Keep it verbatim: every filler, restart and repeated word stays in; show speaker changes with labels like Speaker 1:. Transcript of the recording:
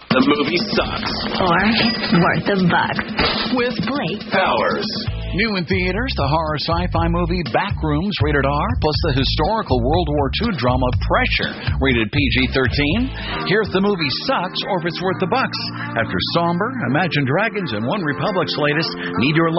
Speaker 1: The movie sucks.
Speaker 2: Or it's worth the bucks.
Speaker 1: With
Speaker 2: Blake
Speaker 1: Powers.
Speaker 3: New in theaters, the horror sci-fi movie Backrooms, rated R, plus the historical World War Two drama Pressure, rated P G thirteen. Here's the movie sucks or if it's worth the bucks. After Somber, Imagine Dragons, and One Republic's latest Need Your Love.